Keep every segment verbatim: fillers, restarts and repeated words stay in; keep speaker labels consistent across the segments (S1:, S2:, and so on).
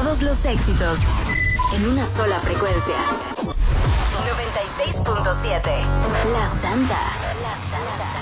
S1: Todos los éxitos en una sola frecuencia. noventa y seis punto siete. La Santa. La Santa.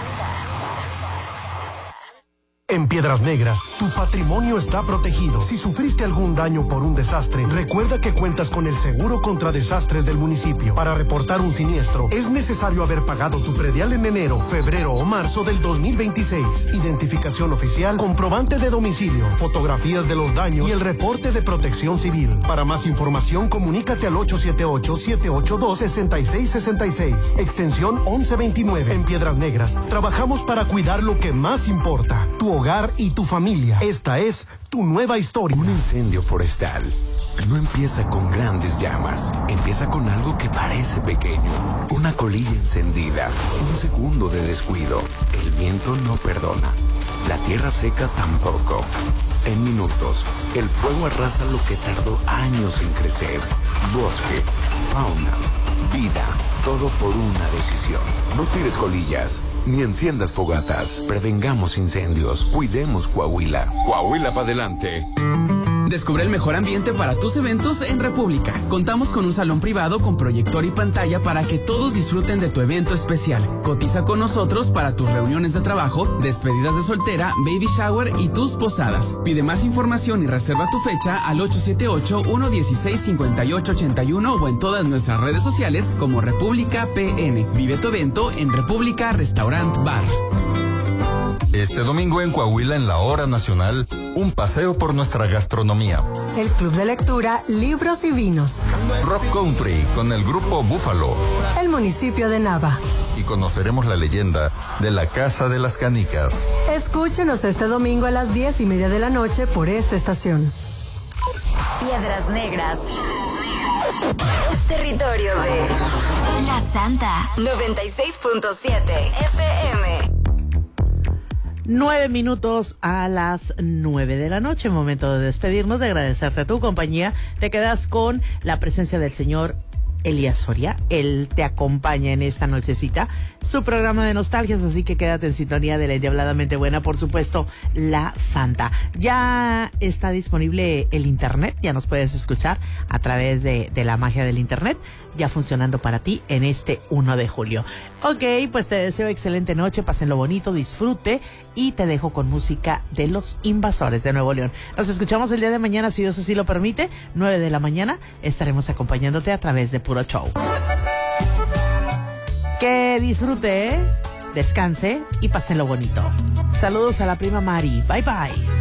S2: En Piedras Negras, tu patrimonio está protegido. Si sufriste algún daño por un desastre, recuerda que cuentas con el seguro contra desastres del municipio. Para reportar un siniestro, es necesario haber pagado tu predial en enero, febrero o marzo del dos mil veintiséis. Identificación oficial, comprobante de domicilio, fotografías de los daños y el reporte de protección civil. Para más información, comunícate al ocho siete ocho, siete ocho dos, seis seis seis seis, extensión once veintinueve. En Piedras Negras, trabajamos para cuidar lo que más importa, tu hogar y tu familia. Esta es tu nueva historia.
S3: Un incendio forestal no empieza con grandes llamas. Empieza con algo que parece pequeño. Una colilla encendida. Un segundo de descuido. El viento no perdona. La tierra seca tampoco. En minutos, el fuego arrasa lo que tardó años en crecer. Bosque, fauna, vida. Todo por una decisión. No tires colillas, ni enciendas fogatas. Prevengamos incendios. Cuidemos Coahuila. Coahuila para adelante.
S4: Descubre el mejor ambiente para tus eventos en República. Contamos con un salón privado con proyector y pantalla para que todos disfruten de tu evento especial. Cotiza con nosotros para tus reuniones de trabajo, despedidas de soltera, baby shower y tus posadas. Pide más información y reserva tu fecha al ocho siete ocho, uno uno seis, cinco ocho ocho uno o en todas nuestras redes sociales como República P N. Vive tu evento en República Restaurant Bar.
S5: Este domingo en Coahuila, en la Hora Nacional, un paseo por nuestra gastronomía.
S6: El Club de Lectura, Libros y Vinos.
S5: Rock Country con el grupo Búfalo.
S6: El municipio de Nava.
S5: Y conoceremos la leyenda de la Casa de las Canicas.
S6: Escúchenos este domingo a las diez y media de la noche por esta estación.
S1: Piedras Negras es territorio de La Santa. noventa y seis punto siete F M.
S7: Nueve minutos a las nueve de la noche, momento de despedirnos, de agradecerte a tu compañía. Te quedas con la presencia del señor Elías Soria. Él te acompaña en esta nochecita, su programa de nostalgias, así que quédate en sintonía de la endiabladamente buena, por supuesto, La Santa. Ya está disponible el internet, ya nos puedes escuchar a través de, de la magia del internet, ya funcionando para ti en este uno de julio. Ok, pues te deseo excelente noche, pásenlo bonito, disfrute y te dejo con música de Los Invasores de Nuevo León. Nos escuchamos el día de mañana, si Dios así lo permite, nueve de la mañana, estaremos acompañándote a través de Puro Show. Que disfrute, descanse y pásenlo bonito. Saludos a la prima Mari, bye bye.